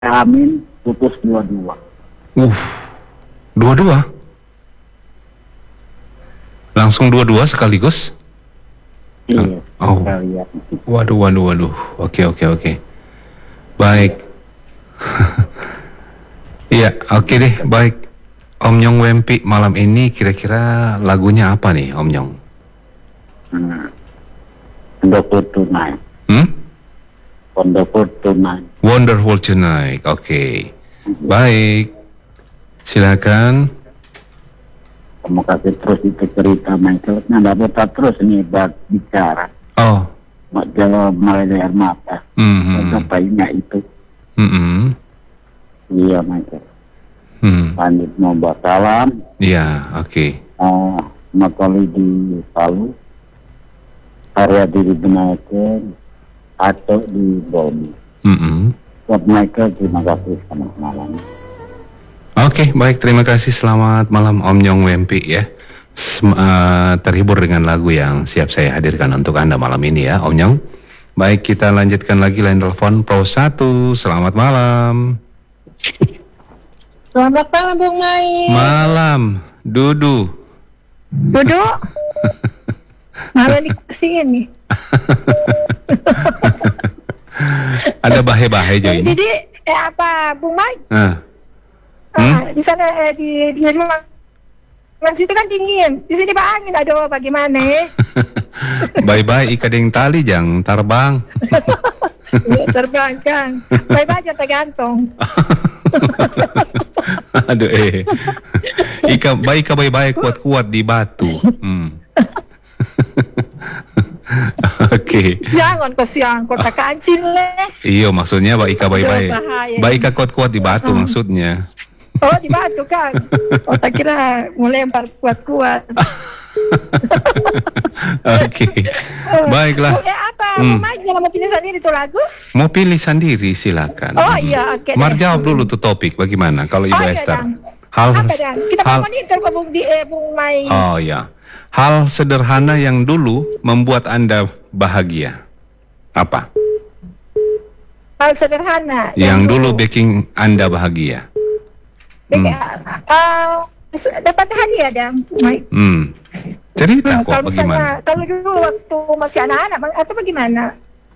Amin putus dua-dua. Dua-dua? Langsung dua-dua sekaligus? Iya. Oh. Sekalian. Waduh. Oke. Baik. Iya, oke deh, baik. Om Nyong Wempi malam ini kira-kira lagunya apa nih, Om Nyong? Wonderful Tonight. Wonderful Tonight. Wonderful Tonight, oke. Baik. Silakan. Kamu kasih terus itu cerita Michael. Nggak bisa terus nih bicara. Oh. Mak jawab mulai dari air mata. Bayinya itu. Iya Michael. Lanjut mau buat salam. Iya, oke. Makali di Palu. Area di Benaken. Atau di Bumi. Buat Michael, terima kasih selamat malam. Oke, baik, terima kasih. Selamat malam Om Nyong Wempi ya. Terhibur dengan lagu yang siap saya hadirkan untuk Anda malam ini ya, Om Nyong. Baik, kita lanjutkan lagi line telepon Pro 1. Selamat malam. Selamat malam Bung Mai. Malam, Dudu. Duduk. Malah dikasih nih. Ada bahe-bahe jo ini. Jadi apa Bung Mai? Di sana di rumah situ kan dingin. Di sini angin. Aduh bagaimana? Bye-bye ikadeng tali jang terbang. Terbang kan. Bye-bye aja tergantung. Aduh Ika bye-bye kuat-kuat di batu. Oke. Jangan kesian kota kancil leh. Iya maksudnya Ika bye-bye. Ika kuat-kuat di batu maksudnya. Oh di batu kan. Oh tak kira mau lempar kuat-kuat. Oke. Baiklah. Apa? Mau pilih sendiri tuh lagu? Mau pilih sendiri silakan. Oh iya oke. Mar jawab dulu tuh topik bagaimana kalau Ibu Esther. Kita mau monitor ke Bung Mai. Oh iya. Hal sederhana yang dulu membuat Anda bahagia. Apa? Hal sederhana. Yang dulu bikin Anda bahagia. Dapat hadiah dan cerita kok bagaimana? Kalau dulu waktu masih anak-anak atau bagaimana?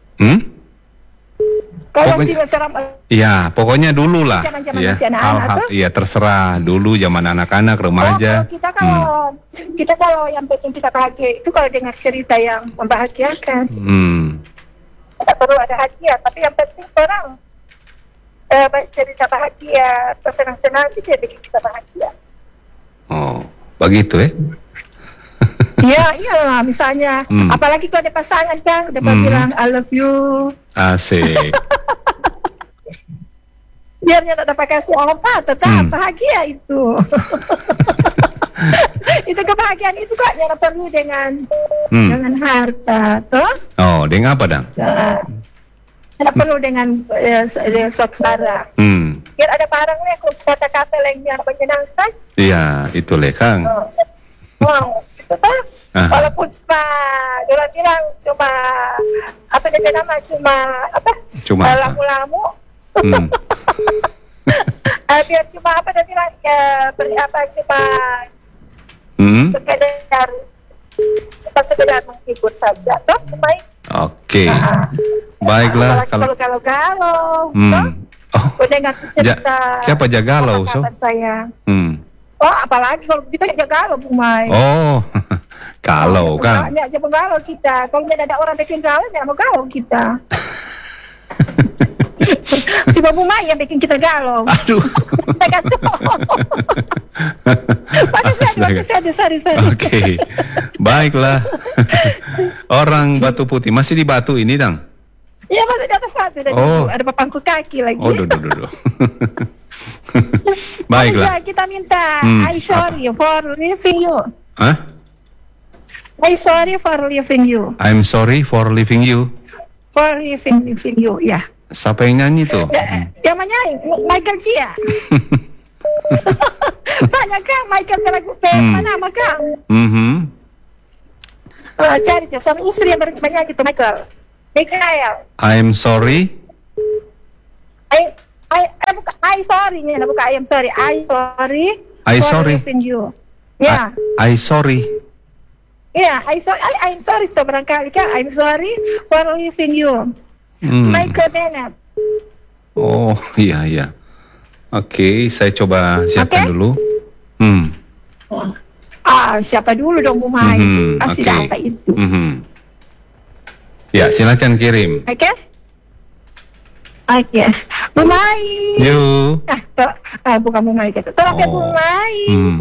Kalau ya pokoknya dulu lah. Ya, hal-hal ya terserah dulu zaman anak-anak remaja. Kita kalau yang penting kita bahagia itu kalau dengar cerita yang membahagiakan. Tidak perlu ada hadiah, tapi yang penting orang cerita bahagia, senang-senang itu dia bikin kita bahagia. Oh, begitu ya? Iya, misalnya, apalagi kalau ada pasangan kan, dapat bilang I love you. Asik. Biarnya tak dapat kasih apa, tetap bahagia itu. Itu kebahagiaan itu kok yang perlu dengan harta, toh? Oh, dengan apa dong? Tidak perlu dengan suatu barang. Biar ada barangnya, kata-kata yang menyenangkan. Iya, itu Kang. Wow, itu tuh. Walaupun cuma, orang bilang cuma apa dia nama cuma lamu-lamu. Biar cuma apa dia bilang sekedar menghibur saja, toh, baik. Oke. Baiklah kalau dengar cerita siapa Jagalau saya. Oh, apalagi kalau kita Jagalau Bung Mai. Oh. Kalau kan. Enggak aja galau kita. Kalau tidak ada orang bikin galau, enggak mau galau kita. Si Bung Mai yang bikin kita galau. Aduh. Sorry. Oke. Baiklah. Orang Batu Putih masih di Batu ini, Dang? Iya, masih di atas batu. Ada papangku kaki lagi. Oh, duh. Baiklah. Kita minta I sorry for leaving you. Hah? I'm sorry for leaving you. I'm sorry for leaving you. For leaving you, ya. Siapa yang nyanyi tuh? Yang menyanyi Michael Cia. Banyak kan Michael lagu mana Kang? Cari dia sama istri yang menyanyi itu Michael. I'm sorry. bukan I sorry nih, bukan I am sorry. I sorry. I for sorry. leaving you. Ya. I sorry. Ya, I'm sorry so barangkali kan. I'm sorry for leaving you. Michael Bennett. Oh, iya. Oke, saya coba siapkan dulu. Siapa dulu dong Bu Mai? Kasih data itu. Ya, silakan kirim. Oke. Bu Mai. Yuk. Bukan Bu Mai gitu. Tolong ya Bu Mai.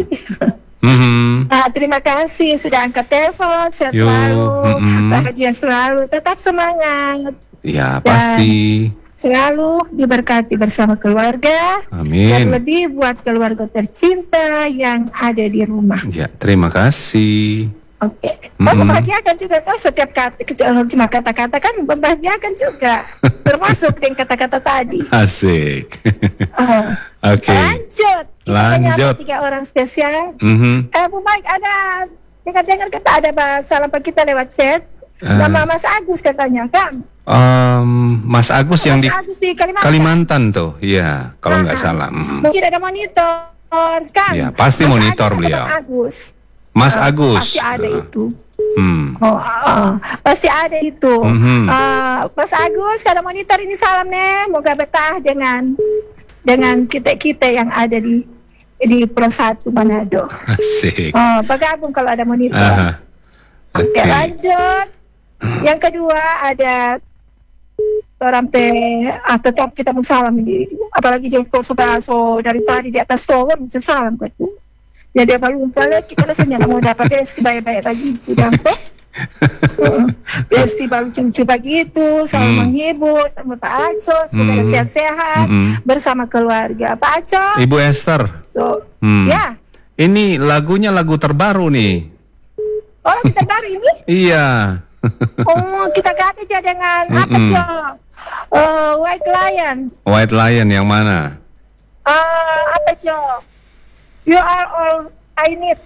Terima kasih sudah angkat telepon. Sehat selalu, bahagia selalu, tetap semangat. Ya, pasti. Selalu diberkati bersama keluarga. Amin. Dan lebih buat keluarga tercinta yang ada di rumah. Ya, terima kasih. Oke. Membahagiakan juga tuh setiap cuma kata-kata kan membahagiakan juga. Termasuk dengan kata-kata tadi. Asik. Oke. Lanjut. Kita 3 orang spesial. Bu Mike ada dengar kata ada salam kita lewat chat. Nama Mas Agus katanya kan? Mas Agus yang Agus di Kalimantan tuh, iya, kalau nggak salah. Mungkin ada monitor kan? Ya, pasti Mas monitor Agus beliau. Mas Agus. Pasti ada itu. Pasti ada itu. Mas Agus, kalau monitor ini salam nih, moga betah dengan kita yang ada di Pro 1 Manado. Asik. Bergabung kalau ada monitor. Oke, lanjut. Yang kedua ada orang tetap kita salam ini, apalagi dia supaya dari tadi di atas tower bisa salam ke tuh. Jadi apa lupa lagi kita rasanya mau dapat besti baik-baik lagi dan tuh. Besti baru coba gitu, selalu menghibur sama Pak Aco, semoga sehat-sehat bersama keluarga. Pak Aco. Ibu Esther. Ya. Ini lagunya lagu terbaru nih. Oh, lagu terbaru ini? Iya. Kita ganti aja dengan apa Cok? White Lion. White Lion yang mana? Apa Cok? You are all I need.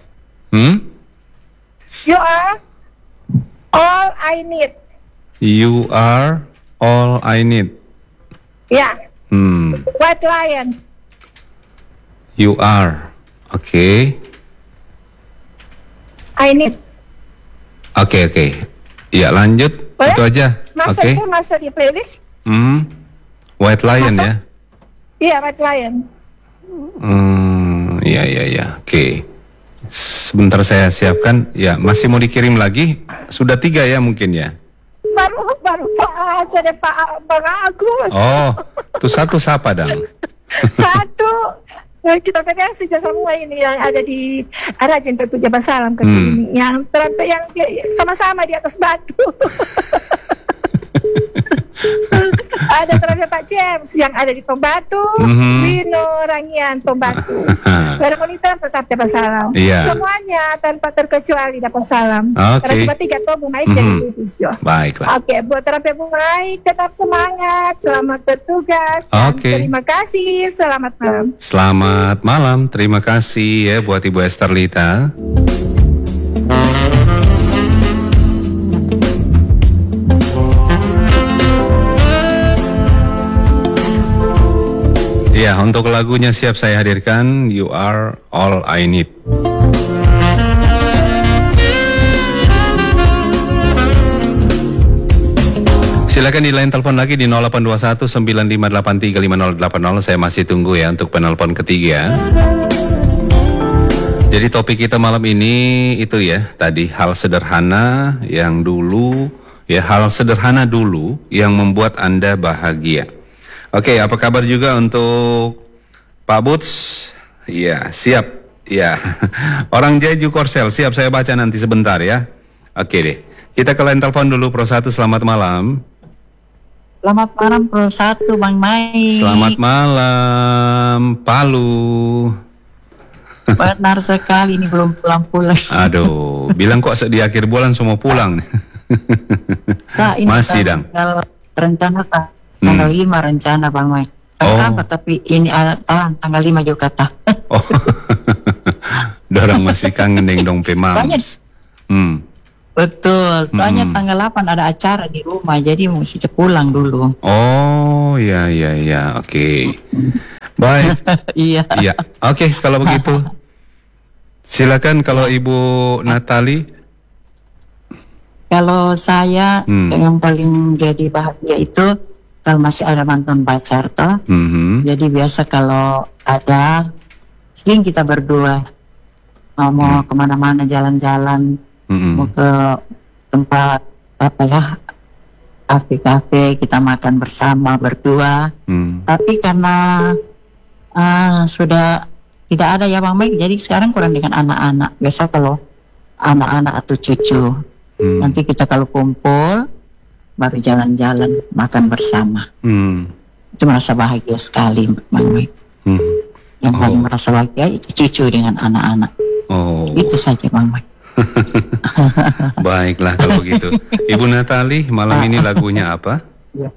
You are all I need. You are all I need. Ya. White Lion. You are. Oke. I need. Oke. Ya, lanjut. Boleh? Itu aja. Oke. Masuk di playlist. White Lion masuk? Ya. Iya, White Lion. Iya. Oke. Sebentar saya siapkan. Ya, masih mau dikirim lagi? Sudah 3 ya mungkin ya. Baru Pak aja deh Pak Bang Agus. Oh, itu satu siapa dong? Satu. Kita kasih semua ini yang ada di Rajin Pertuja Basalam ini yang terampil yang sama-sama di atas batu. Ada terampil Pak James yang ada di Tombatu, Wino Rangian Tombatu. Para monitor tetap dapat salam. Semuanya tanpa terkecuali dapat salam. Karena cuma 3 toh Bu Maik jadi Bubus. Baiklah. Oke, buat terampil Bu Maik tetap semangat, selamat bertugas. Terima kasih, selamat malam. Selamat malam, terima kasih ya buat Ibu Esther Lita. Ya, untuk lagunya siap saya hadirkan, You Are All I Need. Silakan di line telepon lagi di 0821 9583 5080. Saya masih tunggu ya untuk penelpon ketiga. Jadi topik kita malam ini itu ya, tadi hal sederhana yang dulu, ya hal sederhana dulu yang membuat Anda bahagia. Oke, apa kabar juga untuk Pak Buts? Ya, siap. Ya, orang Jeju Korsel, siap saya baca nanti sebentar ya. Oke deh, kita ke line telepon dulu Pro 1, selamat malam. Selamat malam Pro 1, Bang Mai. Selamat malam, Palu. Benar sekali, ini belum pulang-pulang. Aduh, bilang kok di akhir bulan semua pulang. Nah, ini masih dong. Rencana tanggal 5 rencana Bang Mai. Tapi ini tanggal 5 juga kata. Dorang masih kangen dong Pemams. Betul. Soalnya tanggal 8 ada acara di rumah, jadi mesti pulang dulu. Oh, ya, oke. Baik. Iya. Iya, oke, kalau begitu. Silakan kalau Ibu Natali. Kalau saya yang paling jadi bahagia itu kalau masih ada mantan pacar toh. Jadi biasa kalau ada sering kita berdua mau kemana-mana jalan-jalan, mau ke tempat apa ya, kafe-kafe, kita makan bersama berdua. Tapi karena sudah tidak ada ya Bang Mike, jadi sekarang kurang dengan anak-anak. Biasa kalau anak-anak atau cucu, nanti kita kalau kumpul baru jalan-jalan makan bersama. Itu merasa bahagia sekali Bang Mike. Yang paling merasa bahagia itu cucu dengan anak-anak. Itu saja Bang Mike. Baiklah kalau begitu. Ibu Natali, malam ini lagunya apa? Ya.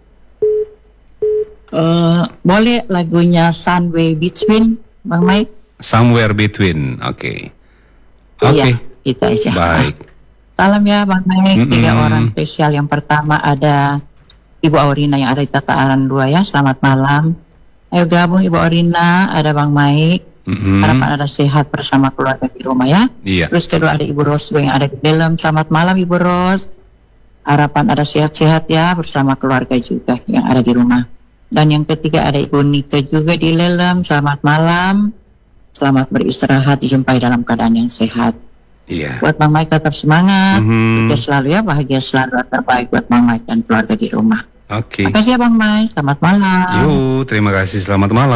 Boleh lagunya Somewhere Between Bang Mike. Somewhere Between, oke. Iya, itu aja. Baik. Salam ya Bang Mike, 3 orang spesial. Yang pertama ada Ibu Aurina yang ada di Tataran 2 ya. Selamat malam. Ayo gabung Ibu Aurina, ada Bang Mike. Harapan ada sehat bersama keluarga di rumah ya. Iya. Terus kedua ada Ibu Ros yang ada di dalam. Selamat malam Ibu Ros. Harapan ada sehat-sehat ya bersama keluarga juga yang ada di rumah. Dan yang ketiga ada Ibu Nika juga di Lelem. Selamat malam. Selamat beristirahat, dijumpai dalam keadaan yang sehat. Iya. Buat Bang Mike tetap semangat. Kita selalu ya, bahagia selalu, terbaik buat Bang Mike dan keluarga di rumah. Oke. Makasih ya Bang Mike. Selamat malam. Yuk, terima kasih. Selamat malam.